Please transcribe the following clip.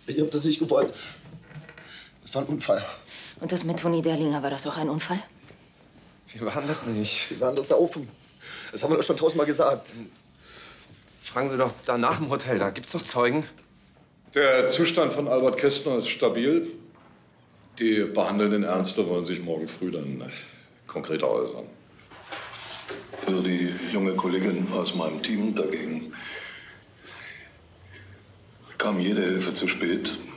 Ich hab das nicht gewollt. Es war ein Unfall. Und das mit Toni Derlinger, war das auch ein Unfall? Wir waren das nicht. Wir waren das Saufen. Das haben wir doch schon 1000-mal gesagt. Fragen Sie doch da nach im Hotel, da gibt's doch Zeugen. Der Zustand von Albert Kästner ist stabil. Die behandelnden Ärzte wollen sich morgen früh dann konkret äußern. Für die junge Kollegin aus meinem Team dagegen kam jede Hilfe zu spät.